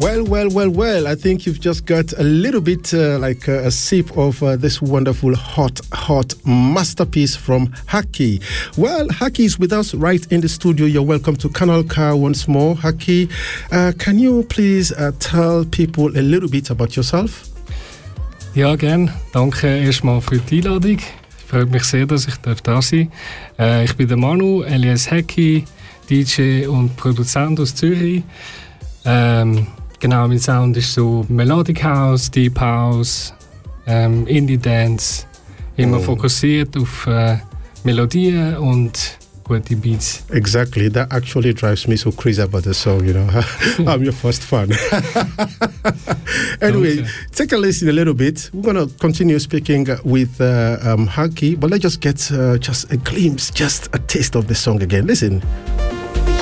Well. I think you've just got a little bit like a sip of this wonderful hot masterpiece from Haki. Well, Haki is with us right in the studio. You're welcome to Canal K once more. Haki, can you please tell people a little bit about yourself? Ja, gern. Danke erstmal für die Einladung. Freut mich sehr, dass ich da sein darf. Ich bin der Manu, alias Haki, DJ und Produzent aus Zürich. Genau, mein Sound ist so Melodic House, Deep House, Indie Dance. Immer fokussiert auf Melodien und gute Beats. Exactly, that actually drives me so crazy about the song, you know. I'm your first fan. Anyway, take a listen a little bit. We're going to continue speaking with Haki, but let's just get just a glimpse, just a taste of the song again. Listen.